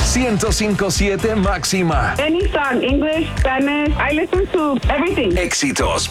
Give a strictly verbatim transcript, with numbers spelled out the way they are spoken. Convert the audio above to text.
ciento cinco punto siete Máxima. Any song, English, Spanish, I listen to everything. Éxitos